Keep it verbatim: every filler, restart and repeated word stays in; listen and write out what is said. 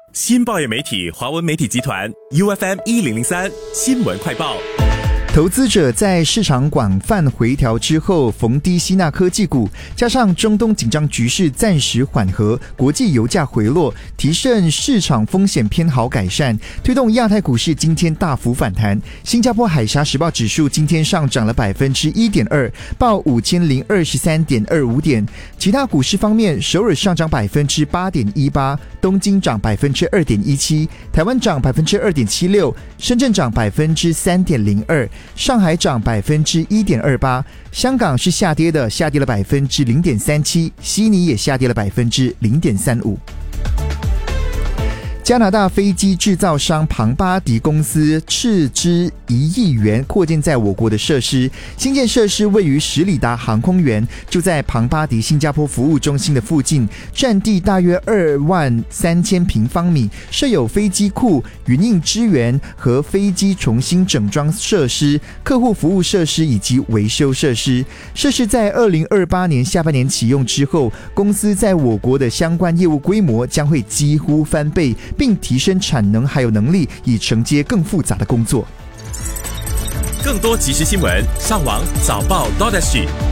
新报业媒体华文媒体集团 U F M 一零零三新闻快报。 投资者在市场广泛回调之后逢低吸纳科技股，加上中东紧张局势暂时缓和，国际油价回落，提振市场风险偏好改善，推动亚太股市今天大幅反弹。新加坡海峡时报指数今天上涨了 百分之一点二， 报 五千零二十三点二五 点。其他股市方面，首尔上涨 百分之八点一八， 东京涨 百分之二点一七， 台湾涨 百分之二点七六， 深圳涨 百分之三点零二，上海涨 百分之一点二八， 香港是下跌的，下跌了 百分之零点三七， 悉尼也下跌了 百分之零点三五。加拿大飞机制造商庞巴迪公司斥资一亿元扩建在我国的设施，新建设施位于十里达航空园，就在庞巴迪新加坡服务中心的附近，占地大约二万三千平方米，设有飞机库、云印支援和飞机重新整装设施、客户服务设施以及维修设施。设施在二零二八年下半年启用之后，公司在我国的相关业务规模将会几乎翻倍，并提升产能还有能力，以承接更复杂的工作。 更多即时新闻，上网早报 .S G。